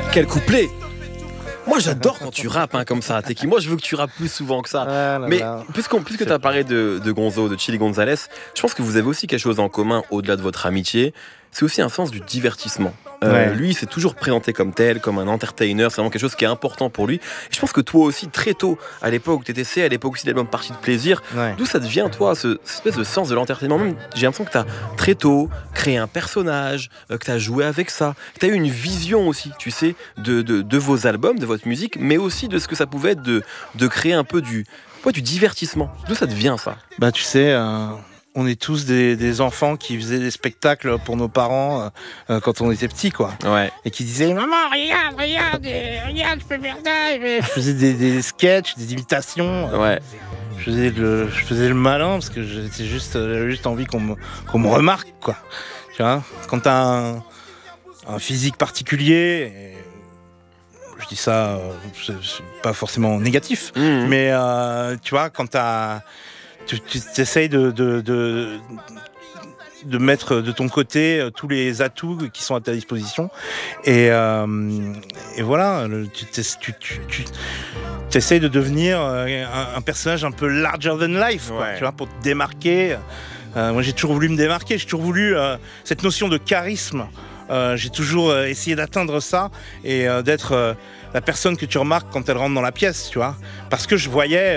Quel couplet! Moi j'adore quand tu rappes comme ça, Teki. Moi je veux que tu rappes plus souvent que ça. Mais puisque tu as parlé de Gonzo, de Chili Gonzalez, je pense que vous avez aussi quelque chose en commun au-delà de votre amitié. C'est aussi un sens du divertissement. Lui, il s'est toujours présenté comme tel, comme un entertainer. C'est vraiment quelque chose qui est important pour lui. Et je pense que toi aussi, très tôt, à l'époque où tu étais C, à l'époque aussi de l'album Partie de plaisir, d'où ça te vient, toi, cette espèce de sens de l'entertainment. Même, j'ai l'impression que tu as très tôt créé un personnage, que tu as joué avec ça, que tu as eu une vision aussi, tu sais, de vos albums, de votre musique, mais aussi de ce que ça pouvait être de créer un peu du divertissement. D'où ça te vient, ça? Bah, tu sais... On est tous des enfants qui faisaient des spectacles pour nos parents quand on était petits, quoi. Ouais. Et qui disaient « Maman, regarde, je peux faire ça !» Je faisais des sketchs, des imitations. Ouais. Je faisais le malin parce que j'avais juste envie qu'on me remarque, quoi. Tu vois, quand t'as un physique particulier... Je dis ça, c'est pas forcément négatif, mais tu vois, quand tu essayes de mettre de ton côté tous les atouts qui sont à ta disposition et voilà, tu essayes de devenir un personnage un peu larger than life, quoi, tu vois, pour te démarquer. Moi j'ai toujours voulu me démarquer, j'ai toujours voulu cette notion de charisme. J'ai toujours essayé d'atteindre ça et d'être la personne que tu remarques quand elle rentre dans la pièce, tu vois, parce que je voyais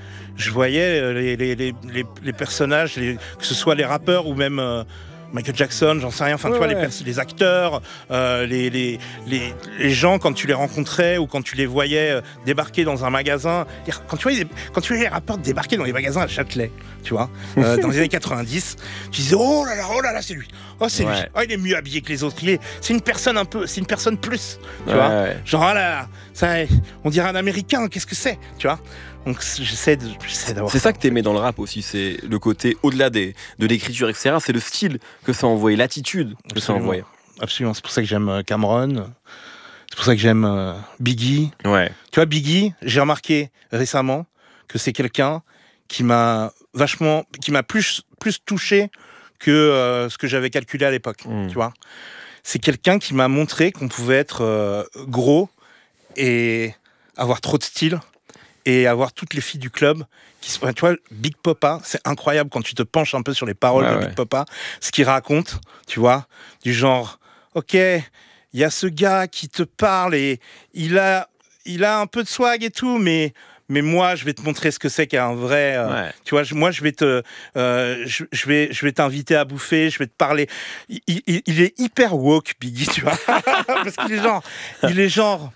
les personnages, que ce soit les rappeurs ou même Michael Jackson, j'en sais rien, enfin tu vois, les acteurs, les gens quand tu les rencontrais ou quand tu les voyais débarquer dans un magasin, quand tu voyais les rappeurs débarquer dans les magasins à Châtelet, tu vois, dans les années 90, tu disais oh là là, c'est lui. Oh, c'est lui. Oh, il est mieux habillé que les autres. C'est une personne plus. Tu vois. Genre, oh là, ça, on dirait un Américain. Qu'est-ce que c'est? Tu vois. Donc, j'essaie d'avoir. C'est ça que t'aimais dans le rap aussi. C'est le côté au-delà de l'écriture, etc. C'est le style que ça envoyait, l'attitude que ça envoyait. Absolument. C'est pour ça que j'aime Cameron. C'est pour ça que j'aime Biggie. Ouais. Tu vois, Biggie, j'ai remarqué récemment que c'est quelqu'un qui m'a plus touché que ce que j'avais calculé à l'époque, tu vois. C'est quelqu'un qui m'a montré qu'on pouvait être gros et avoir trop de style et avoir toutes les filles du club qui sont, tu vois, Big Poppa, c'est incroyable quand tu te penches un peu sur les paroles de Big Poppa, ce qu'il raconte, tu vois, du genre, ok, il y a ce gars qui te parle et il a un peu de swag et tout, mais moi, je vais te montrer ce que c'est qu'un vrai. Tu vois, moi, je vais t'inviter à bouffer, je vais te parler. Il est hyper woke, Biggie, tu vois, parce qu'il est genre.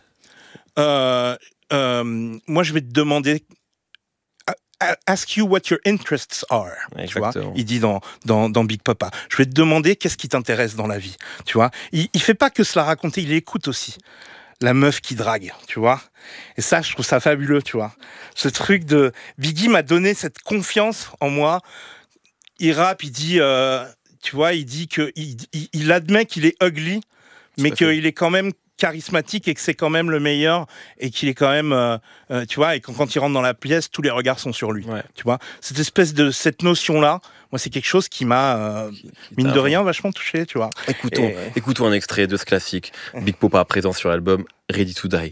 Moi, je vais te demander. Ask you what your interests are. Tu vois, il dit dans Big Poppa. Je vais te demander qu'est-ce qui t'intéresse dans la vie. Tu vois, il fait pas que se la raconter, il écoute aussi. La meuf qui drague, tu vois. Et ça, je trouve ça fabuleux, tu vois. Ce truc de... Biggie m'a donné cette confiance en moi. Il rappe, il dit... tu vois, il dit que... Il admet qu'il est ugly, mais qu'il est quand même charismatique et que c'est quand même le meilleur et qu'il est quand même... tu vois, et quand il rentre dans la pièce, tous les regards sont sur lui. Tu vois. Cette notion-là, moi, c'est quelque chose qui m'a, mine de rien, vachement touché, tu vois. Écoutons un extrait de ce classique. Big Poppa présent sur l'album Ready to Die.